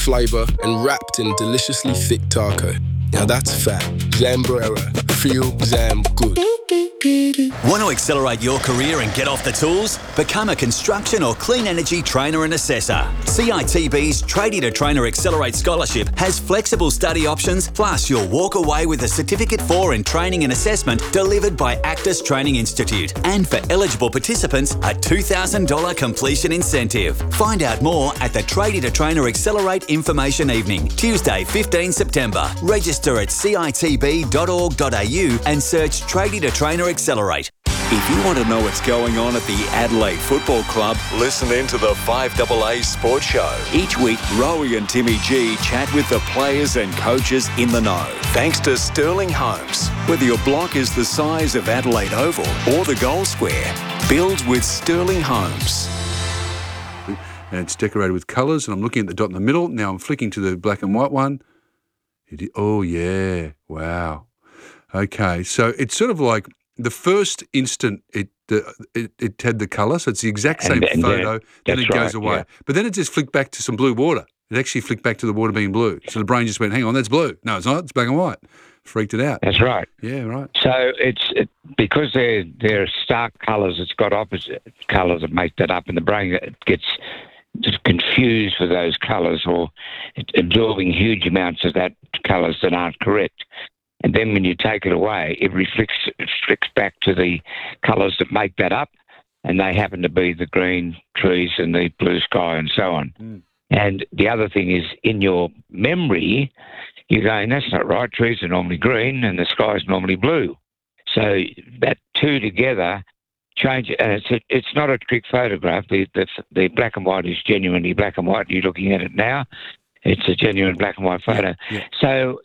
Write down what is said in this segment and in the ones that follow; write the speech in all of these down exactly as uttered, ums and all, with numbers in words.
flavour and wrapped in deliciously thick taco. Now that's fat. Zambrera. Feel Zam good. Want to accelerate your career and get off the tools? Become a construction or clean energy trainer and assessor. C I T B's Tradie to Trainer Accelerate Scholarship has flexible study options, plus you'll walk away with a Certificate four in Training and Assessment delivered by Actus Training Institute. And for eligible participants, a two thousand dollars completion incentive. Find out more at the Tradie to Trainer Accelerate Information Evening, Tuesday, fifteenth September. Register at c i t b dot org dot a u and search Tradie to Trainer Accelerate. If you want to know what's going on at the Adelaide Football Club, listen in to the five A A Sports Show. Each week, Rowie and Timmy G chat with the players and coaches in the know. Thanks to Sterling Homes. Whether your block is the size of Adelaide Oval or the goal square, build with Sterling Homes. And it's decorated with colours, and I'm looking at the dot in the middle. Now I'm flicking to the black and white one. It, oh, yeah. Wow. Okay, so it's sort of like the first instant it uh, it, it had the colour, so it's the exact same and, and photo, then, then it goes right, away. Yeah. But then it just flicked back to some blue water. It actually flicked back to the water being blue. So the brain just went, hang on, that's blue. No, it's not, it's black and white. Freaked it out. That's right. Yeah, right. So it's it, because they're, they're stark colours, it's got opposite colours that make that up, and the brain gets just confused with those colours, or absorbing huge amounts of that colours that aren't correct. And then when you take it away, it reflects, it flicks back to the colours that make that up, and they happen to be the green trees and the blue sky and so on. Mm. And the other thing is, in your memory, you're going, that's not right. Trees are normally green and the sky is normally blue. So that two together change, and it's a, it's not a trick photograph. The, the the black and white is genuinely black and white. You're looking at it now. It's a genuine black and white photo. Yeah, yeah. So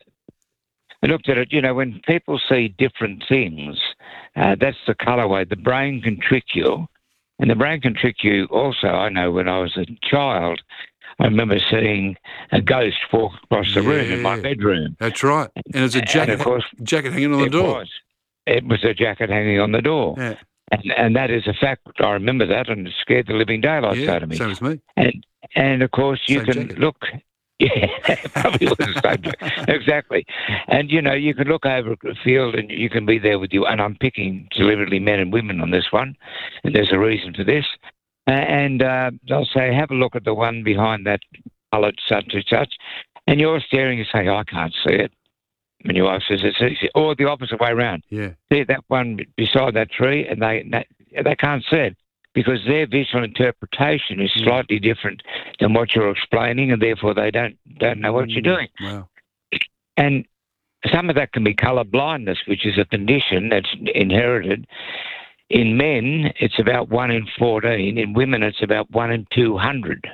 I looked at it, you know, when people see different things, uh, that's the colourway. The brain can trick you, and the brain can trick you also. I know when I was a child, I remember seeing a ghost walk across the yeah, room in my bedroom. That's right. And there's a jacket, and of course, jacket hanging on the it door. Was. It was a jacket hanging on the door. Yeah. And, and that is a fact. I remember that, and it scared the living daylights Yeah, out of me. same as me. And, and of course, you Same can jacket. look... Yeah, probably was the same. Exactly. And, you know, you can look over a field and you can be there with you. And I'm picking deliberately men and women on this one, and there's a reason for this. And uh, they'll say, have a look at the one behind that coloured such and such. And you're staring and saying, I can't see it. And your wife says, it's easy. Or the opposite way around. Yeah. See that one beside that tree, and they they, they can't see it, because their visual interpretation is slightly different than what you're explaining, and therefore they don't don't know what you're doing. Wow. And some of that can be colour blindness, which is a condition that's inherited. In men, it's about one in fourteen. In women, it's about one in two hundred.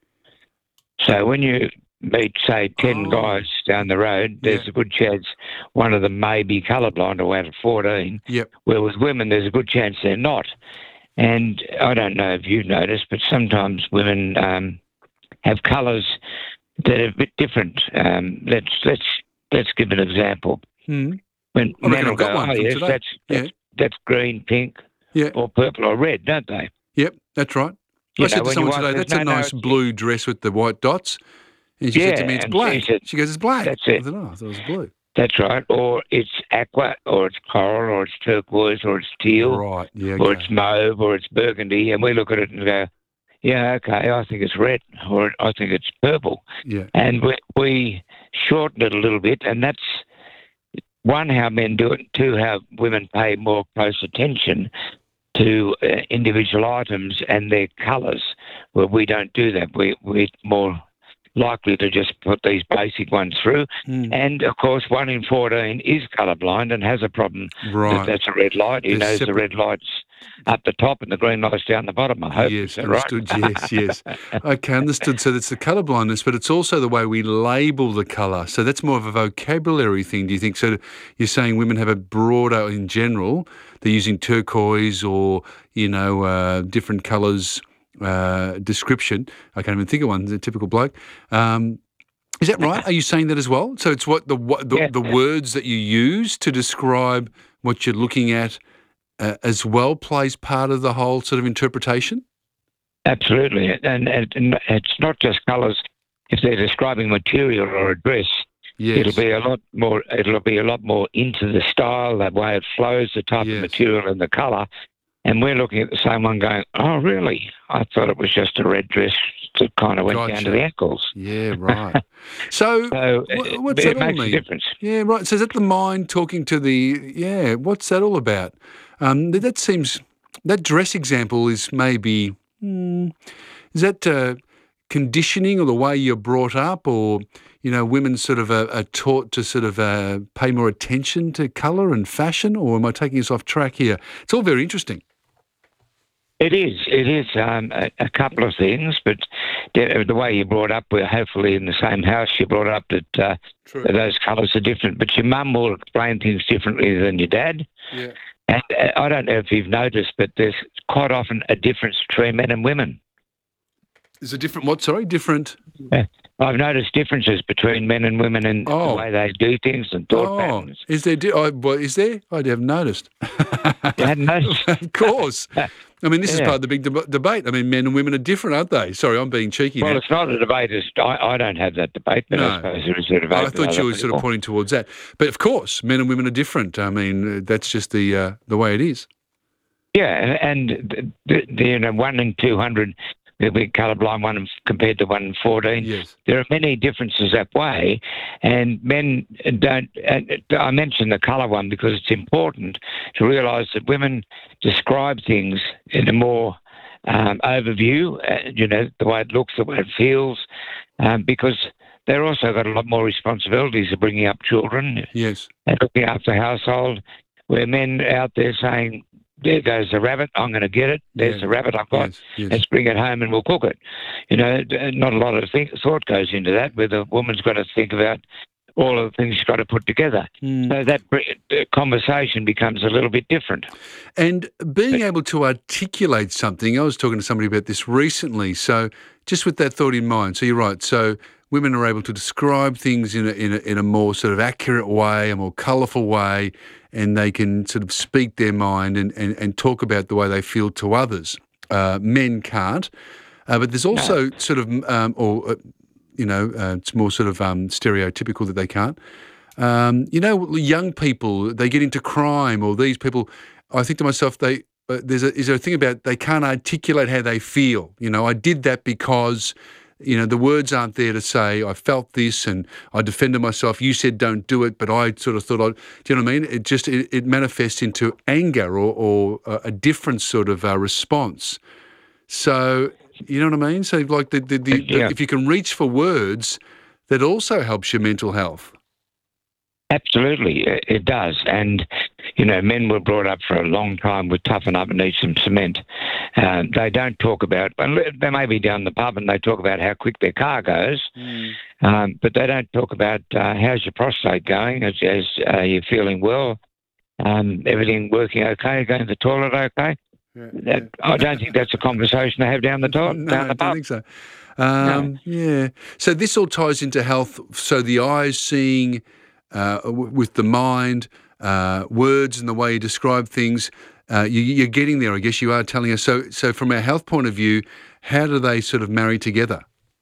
So when you meet, say, ten Oh. guys down the road, there's Yeah. a good chance one of them may be colourblind or out of fourteen. Yep. Where with women, there's a good chance they're not. And I don't know if you've noticed, but sometimes women um, have colours that are a bit different. Um, let's let's let's give an example. Mm. When I reckon men will I've got go, one oh from yes, today." that's that's, Yeah. that's green, pink, Yeah. or purple or red, don't they? Yep, that's right. You I said know, to when someone your today, wife that's says, a "No, no, nice it's- blue dress with the white dots. And she said to Yeah, me, it's and black. she said- She goes, it's black. That's it. I said, oh, I thought it was blue. That's right. Or it's aqua, or it's coral, or it's turquoise, or it's teal, Right, yeah, or okay. it's mauve, or it's burgundy, and we look at it and go, yeah, okay, I think it's red, or I think it's purple. Yeah. And we, we shorten it a little bit, and that's, one, how men do it, two, how women pay more close attention to uh, individual items and their colours, where we don't do that. We, we're more likely to just put these basic ones through. Mm. And, of course, one in fourteen is colourblind and has a problem. Right. That that's a red light. He There's knows separate- the red light's up the top and the green light's down the bottom, I hope. Yes, Is that right? understood. Yes, yes. Okay, understood. So that's the colour blindness, but it's also the way we label the colour. So that's more of a vocabulary thing, do you think? So you're saying women have a broader, in general, they're using turquoise or, you know, uh, different colours uh, description. I can't even think of one, the typical bloke. Um, is that right? Are you saying that as well? So it's what the what, the, Yeah. the words that you use to describe what you're looking at uh, as well plays part of the whole sort of interpretation? Absolutely. And, and, and it's not just colours. if they're describing material or a dress, Yes. it'll be a lot more. It'll be a lot more into the style, the way it flows, the type Yes. of material, and the colour. And we're looking at the same one, going, "Oh, really? I thought it was just a red dress that kind of went down Gotcha. to the ankles." Yeah, right. So, So wha- it, what's it that all makes mean? a difference. Yeah, right. So is that the mind talking to the, yeah, what's that all about? Um, that, that seems, that dress example is maybe, hmm, is that uh, conditioning or the way you're brought up, or, you know, women sort of are, are taught to sort of uh, pay more attention to colour and fashion, or am I taking us off track here? It's all very interesting. It is. It is um, a, a couple of things, but the, the way you're brought up, we're hopefully in the same house. You're brought up that, uh, that those colours are different, but your mum will explain things differently than your dad. Yeah. And uh, I don't know if you've noticed, but there's quite often a difference between men and women. Is a different, what, sorry, different? Yeah. I've noticed differences between men and women in Oh. the way they do things and thought Oh, patterns. is there? Di- oh, well, is there? I haven't noticed. You hadn't noticed? Of course. I mean, this is Yeah. part of the big deb- debate. I mean, men and women are different, aren't they? Sorry, I'm being cheeky Well, now. it's not a debate. It's, I, I don't have that debate, but No. I suppose there is a debate. I with thought other you were sort people. of pointing towards that. But of course, men and women are different. I mean, uh, that's just the uh, the way it is. Yeah, and the, the, the, you know, one in two hundred, there'll be colourblind one compared to one in fourteen. Yes. There are many differences that way, and men don't. And I mention the colour one because it's important to realise that women describe things in a more um, overview. Uh, you know, the way it looks, the way it feels, um, because they've also got a lot more responsibilities of bringing up children Yes. and looking after the household. Where men out there saying, "There goes the rabbit, I'm going to get it. There's Yeah. the rabbit I've got. Yes. Yes. Let's bring it home and we'll cook it." You know, not a lot of think, thought goes into that, where the woman's got to think about all of the things she's got to put together. Mm. So that br- the conversation becomes a little bit different. And being able to articulate something, I was talking to somebody about this recently. So just with that thought in mind, so you're right. So women are able to describe things in a, in a, in a more sort of accurate way, a more colourful way, and they can sort of speak their mind and, and, and talk about the way they feel to others. Uh, men can't. Uh, but there's also no. sort of, um, or, uh, you know, uh, it's more sort of um, stereotypical that they can't. Um, you know, young people, they get into crime, or these people, I think to myself, they uh, there's a, is there a thing about they can't articulate how they feel. You know, I did that because, you know, the words aren't there to say I felt this and I defended myself. You said don't do it, but I sort of thought, I, do you know what I mean? It just, it, it manifests into anger or, or a different sort of uh, response. So, you know what I mean? So like the, the, the, Yeah. the if you can reach for words, that also helps your mental health. Absolutely, it does. And, you know, men were brought up for a long time with toughen up and need some cement. Uh, they don't talk about, they may be down the pub and they talk about how quick their car goes, mm. um, but they don't talk about uh, how's your prostate going, as, as uh, you're feeling well, um, everything working okay, going to the toilet okay. Yeah, that, yeah. I don't think that's a conversation to have down the toilet, no, down the I don't pub. think so. Um, no. Yeah. So this all ties into health. So the eyes seeing uh, w- with the mind, uh, words and the way you describe things, uh, you, you're getting there, I guess you are telling us. So, so from a health point of view, how do they sort of marry together?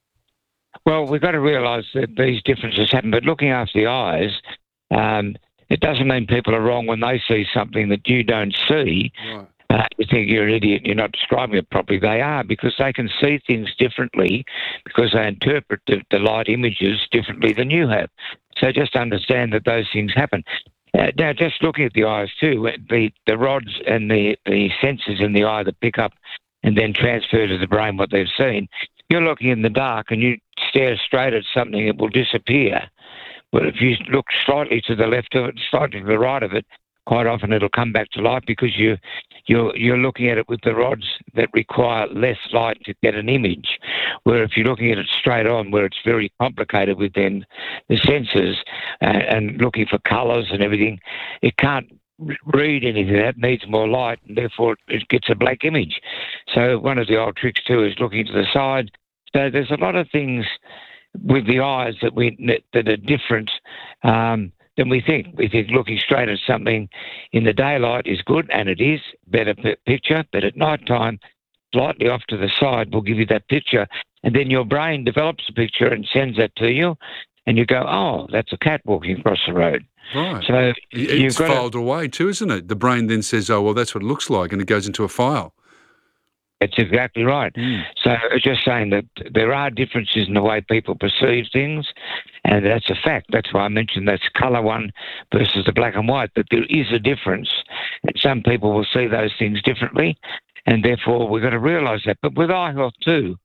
Well, we've got to realise that these differences happen, but looking after the eyes, um, it doesn't mean people are wrong when they see something that you don't see. Right. Uh, you think you're an idiot and you're not describing it properly. They are, because they can see things differently, because they interpret the, the light images differently than you have. So just understand that those things happen. Uh, now, just looking at the eyes too, the, the rods and the, the sensors in the eye that pick up and then transfer to the brain what they've seen, you're looking in the dark and you stare straight at something, it will disappear. But if you look slightly to the left of it, slightly to the right of it, quite often it'll come back to life, because you, you're, you're looking at it with the rods that require less light to get an image. Where if you're looking at it straight on, where it's very complicated with then the sensors and, and looking for colours and everything, it can't read anything. That needs more light, and therefore it gets a blank image. So one of the old tricks too is looking to the side. So there's a lot of things with the eyes that we that are different um, than we think. We think looking straight at something in the daylight is good, and it is, better p- picture, but at night time, slightly off to the side will give you that picture. And then your brain develops a picture and sends that to you. And you go, oh, that's a cat walking across the road. Right. So it's you've got filed to, away too, isn't it? The brain then says, oh, well, that's what it looks like, and it goes into a file. That's exactly right. Mm. So I was just saying that there are differences in the way people perceive things, and that's a fact. That's why I mentioned that's colour one versus the black and white, that there is a difference, and some people will see those things differently, and therefore we've got to realise that. But with eye health too,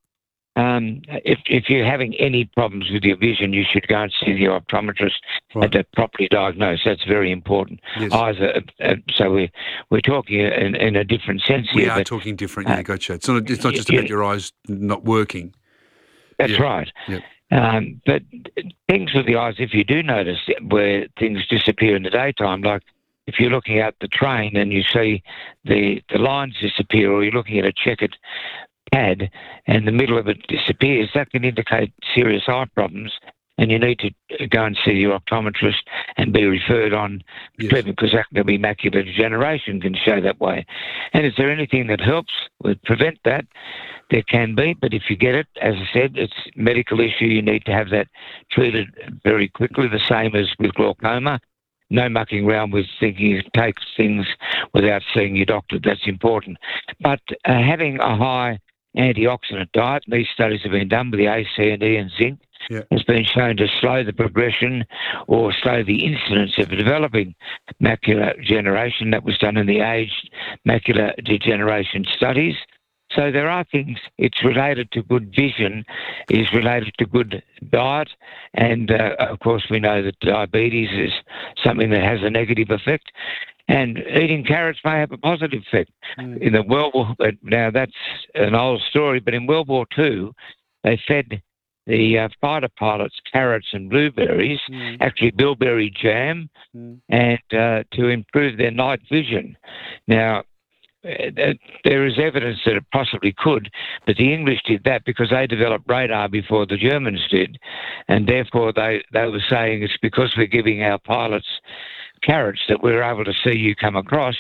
Um, if, if you're having any problems with your vision, you should go and see the optometrist right. and to properly diagnose. That's very important. Yes. Eyes are, uh, so we're, we're talking in, in a different sense we here. We are but, talking different, yeah, uh, gotcha. It's not, it's not just yeah, about your eyes not working. That's yeah. right. Yep. Um, but things with the eyes, if you do notice where things disappear in the daytime, like if you're looking at the train and you see the, the lines disappear, or you're looking at a checkered pad and the middle of it disappears, that can indicate serious eye problems, and you need to go and see your optometrist and be referred on yes. treatment, because that can be macular degeneration, can show that way. And is there anything that helps with prevent that? There can be, but if you get it, as I said, it's a medical issue. You need to have that treated very quickly, the same as with glaucoma. No mucking around with thinking you take things without seeing your doctor. That's important. But uh, having a high antioxidant diet, these studies have been done with the A, C and E and zinc, yeah. has been shown to slow the progression or slow the incidence of developing macular degeneration. That was done in the aged macular degeneration studies. So there are things, it's related to good vision, is related to good diet, and uh, of course we know that diabetes is something that has a negative effect, and eating carrots may have a positive effect. Mm. In the World War, now that's an old story, but in World War Two, they fed the uh, fighter pilots carrots and blueberries, mm. actually bilberry jam, mm. and uh, to improve their night vision. Now, there is evidence that it possibly could, but the English did that because they developed radar before the Germans did, and therefore they, they were saying it's because we're giving our pilots carrots that we're able to see you come across,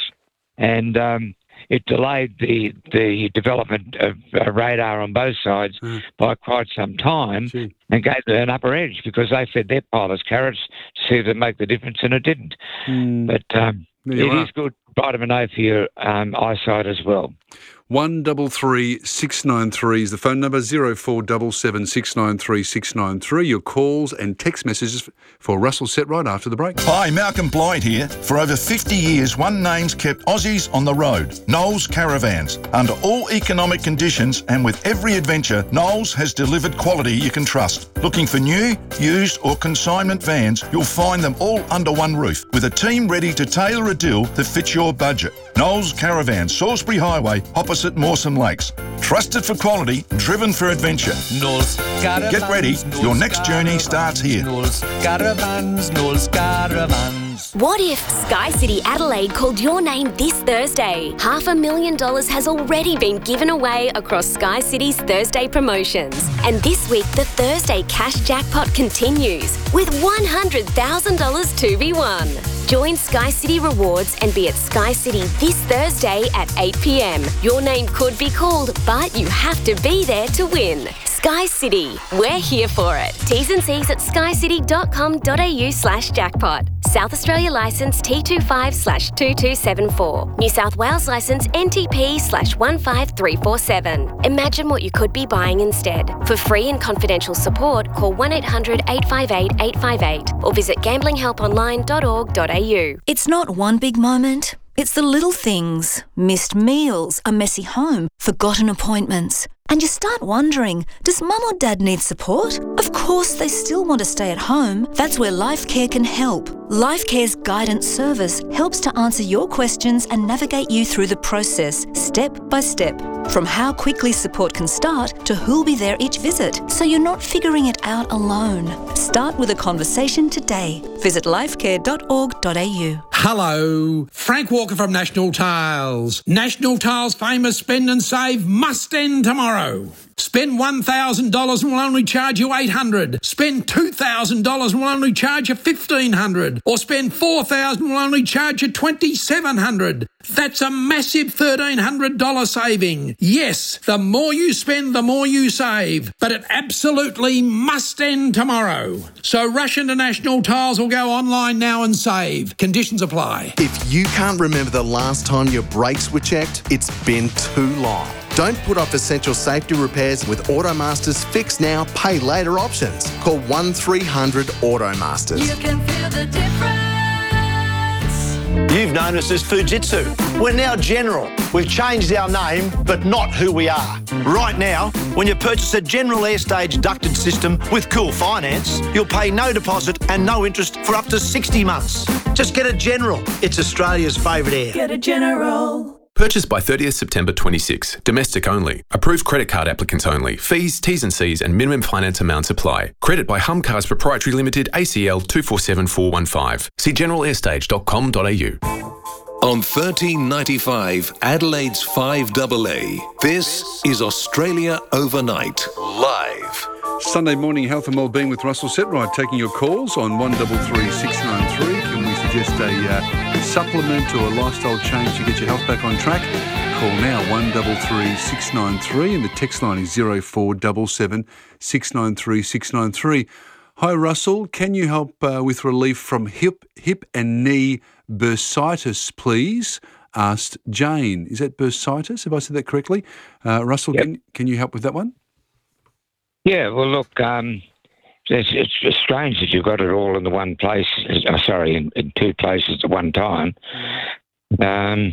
and um, it delayed the, the development of uh, radar on both sides mm. by quite some time. Gee. And gave them an upper edge because they fed their pilots carrots to see if it make the difference, and it didn't. Mm. But um, it are. is good vitamin A for your um, eyesight as well. One double three six nine three is the phone number. Zero four double seven six nine three six nine three. Your calls and text messages for Russell set right after the break. Hi, Malcolm Blyde here. For over fifty years, one name's kept Aussies on the road. Knowles Caravans. Under all economic conditions and with every adventure, Knowles has delivered quality you can trust. Looking for new, used or consignment vans, you'll find them all under one roof with a team ready to tailor a deal that fits your budget. Knowles Caravans, Salisbury Highway, opposite Mawson Lakes. Trusted for quality, driven for adventure. Knowles Caravans. Get ready, Knowles your next journey starts here. Knowles Caravans, Knowles Caravans. What if Sky City Adelaide called your name this Thursday? Half a million dollars has already been given away across Sky City's Thursday promotions. And this week, the Thursday cash jackpot continues with one hundred thousand dollars to be won. Join Sky City Rewards and be at Sky City this Thursday at eight p.m. Your name could be called, but you have to be there to win. Sky City, we're here for it. T's and C's at skycity.com.au slash jackpot. South Australia licence T twenty-five slash two two seven four. New South Wales licence N T P slash one five three four seven. Imagine what you could be buying instead. For free and confidential support, call one eight hundred eight five eight eight five eight or visit gambling help online dot org dot a u. It's not one big moment. It's the little things. Missed meals, a messy home, forgotten appointments. And you start wondering, does mum or dad need support? Of course they still want to stay at home. That's where LifeCare can help. LifeCare's guidance service helps to answer your questions and navigate you through the process, step by step. From how quickly support can start to who'll be there each visit, so you're not figuring it out alone. Start with a conversation today. Visit lifecare dot org dot a u. Hello, Frank Walker from National Tiles. National Tiles' famous spend and save must end tomorrow. Spend one thousand dollars and we'll only charge you eight hundred dollars. Spend two thousand dollars and we'll only charge you fifteen hundred dollars. Or spend four thousand dollars and we'll only charge you twenty-seven hundred dollars. That's a massive thirteen hundred dollars saving. Yes, the more you spend, the more you save. But it absolutely must end tomorrow. So Rush International Tiles will go online now and save. Conditions apply. If you can't remember the last time your brakes were checked, it's been too long. Don't put off essential safety repairs with Automaster's Fix Now, Pay Later options. Call one three hundred Automasters. You can feel the difference. You've known us as Fujitsu. We're now General. We've changed our name, but not who we are. Right now, when you purchase a General Airstage ducted system with Cool Finance, you'll pay no deposit and no interest for up to sixty months. Just get a General. It's Australia's favourite air. Get a General. Purchase by thirtieth September twenty-six. Domestic only. Approved credit card applicants only. Fees, T's and C's and minimum finance amounts apply. Credit by Hum Cars Proprietary Limited, A C L two four seven four one five. See general airstage dot com dot a u. On thirteen ninety-five, Adelaide's five A A, this is Australia Overnight, live. Sunday morning health and wellbeing with Russell Setright, taking your calls on one three three six nine three. Can we suggest a uh, supplement or a lifestyle change to get your health back on track? Call now one three three six nine three and the text line is zero four seven seven six nine three six nine three. Hi Russell, can you help uh, with relief from hip, hip and knee bursitis, please? Asked Jane. Is that bursitis? Have I said that correctly? Uh, Russell, yep. can can you help with that one? Yeah, well, look, um, it's, it's strange that you've got it all in the one place, uh, sorry, in, in two places at one time. Um,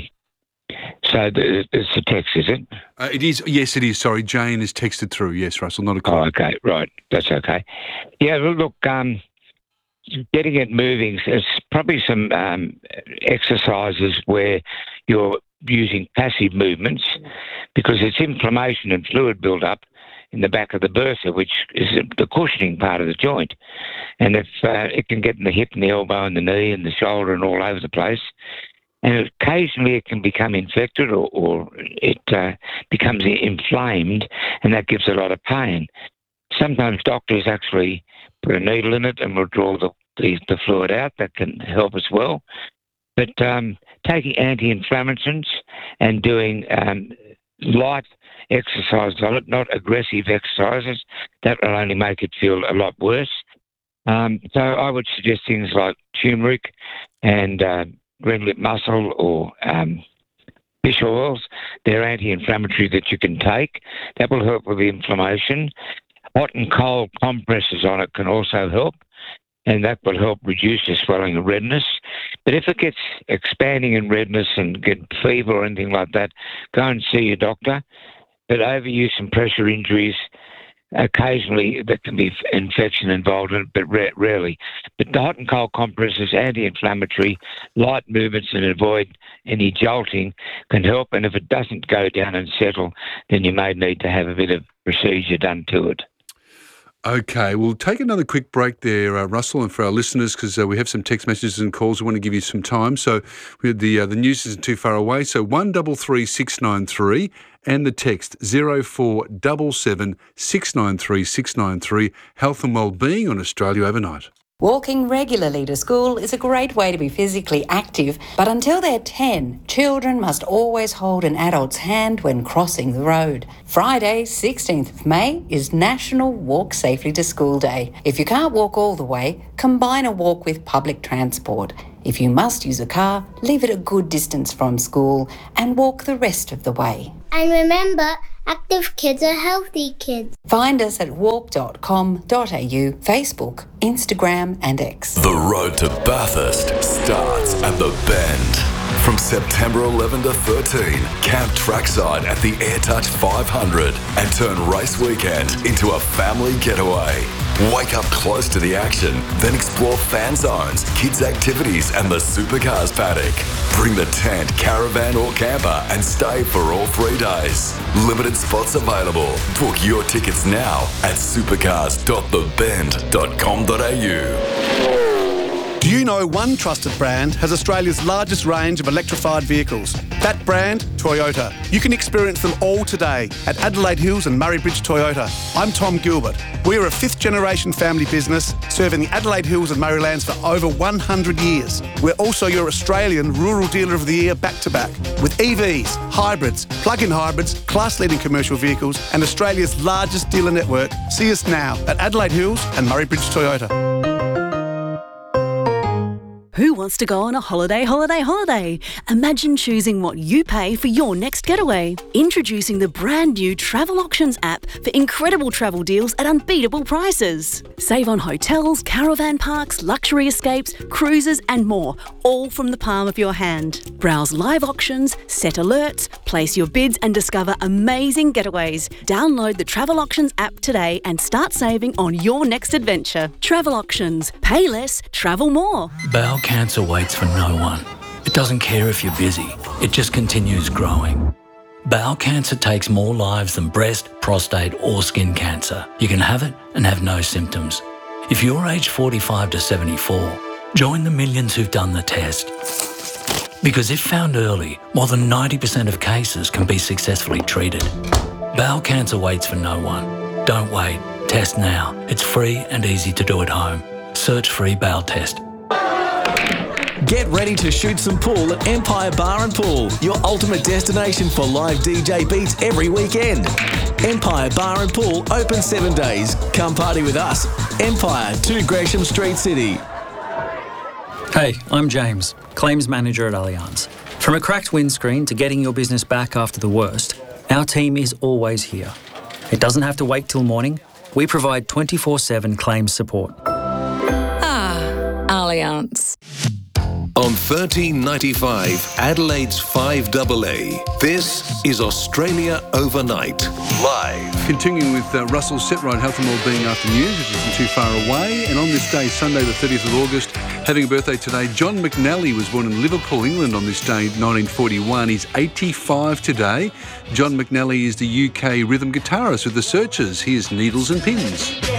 so the, it's a text, is it? Uh, it is, yes, it is. Sorry, Jane has texted through. Yes, Russell, not a call. Oh, okay, right. That's okay. Yeah, well, look, um, getting it moving, there's probably some um, exercises where you're using passive movements because it's inflammation and fluid build-up in the back of the bursa, which is the cushioning part of the joint. And if uh, it can get in the hip and the elbow and the knee and the shoulder and all over the place. And occasionally it can become infected or, or it uh, becomes inflamed, and that gives a lot of pain. Sometimes doctors actually put a needle in it and will draw the, the, the fluid out. That can help as well. But um, taking anti-inflammatories and doing um, light exercises on it, not aggressive exercises, that will only make it feel a lot worse. Um, so I would suggest things like turmeric and uh, green lip mussel or um, fish oils. They're anti-inflammatory that you can take. That will help with the inflammation. Hot and cold compresses on it can also help, and that will help reduce the swelling and redness. But if it gets expanding in redness and get fever or anything like that, go and see your doctor. But overuse and pressure injuries, occasionally there can be infection involved in it, but ra- rarely. But the hot and cold compresses, anti-inflammatory, light movements and avoid any jolting can help. And if it doesn't go down and settle, then you may need to have a bit of procedure done to it. Okay, we'll take another quick break there, uh, Russell, and for our listeners, because uh, we have some text messages and calls. We want to give you some time. So we had the uh, the news isn't too far away. So one three three six nine three and the text zero four seven seven six nine three six nine three. Health and wellbeing on Australia Overnight. Walking regularly to school is a great way to be physically active, but until they're ten, children must always hold an adult's hand when crossing the road. Friday, sixteenth of May, is National Walk Safely to School Day. If you can't walk all the way, combine a walk with public transport. If you must use a car, leave it a good distance from school and walk the rest of the way. And remember, active kids are healthy kids. Find us at walk dot com dot a u, Facebook, Instagram and X. The road to Bathurst starts at the Bend. From September eleventh to thirteenth, camp trackside at the AirTouch five hundred and turn race weekend into a family getaway. Wake up close to the action, then explore fan zones, kids' activities and the supercars paddock. Bring the tent, caravan or camper and stay for all three days. Limited spots available. Book your tickets now at supercars dot the bend dot com dot a u. Do you know one trusted brand has Australia's largest range of electrified vehicles? That brand, Toyota. You can experience them all today at Adelaide Hills and Murray Bridge Toyota. I'm Tom Gilbert. We are a fifth generation family business serving the Adelaide Hills and Murraylands for over one hundred years. We're also your Australian Rural Dealer of the Year back to back with E Vs, hybrids, plug-in hybrids, class-leading commercial vehicles and Australia's largest dealer network. See us now at Adelaide Hills and Murray Bridge Toyota. Who wants to go on a holiday, holiday, holiday? Imagine choosing what you pay for your next getaway. Introducing the brand new Travel Auctions app for incredible travel deals at unbeatable prices. Save on hotels, caravan parks, luxury escapes, cruises and more, all from the palm of your hand. Browse live auctions, set alerts, place your bids and discover amazing getaways. Download the Travel Auctions app today and start saving on your next adventure. Travel Auctions. Pay less, travel more. Bowel cancer waits for no one. It doesn't care if you're busy. It just continues growing. Bowel cancer takes more lives than breast, prostate or skin cancer. You can have it and have no symptoms. If you're aged forty-five to seventy-four, join the millions who've done the test. Because if found early, more than ninety percent of cases can be successfully treated. Bowel cancer waits for no one. Don't wait. Test now. It's free and easy to do at home. Search free bowel test. Get ready to shoot some pool at Empire Bar and Pool, your ultimate destination for live D J beats every weekend. Empire Bar and Pool open seven days. Come party with us. Empire, two Gresham Street, City. Hey, I'm James, Claims Manager at Allianz. From a cracked windscreen to getting your business back after the worst, our team is always here. It doesn't have to wait till morning. We provide twenty-four seven claims support. Ah, Allianz. On thirteen ninety-five, Adelaide's five A A, this is Australia Overnight, live. Continuing with uh, Russell's Setright Health and Wellbeing After News, which isn't too far away. And on this day, Sunday the thirtieth of August, having a birthday today, John McNally was born in Liverpool, England on this day, nineteen forty-one. He's eighty-five today. John McNally is the U K rhythm guitarist with the Searchers. Here's Needles and Pins.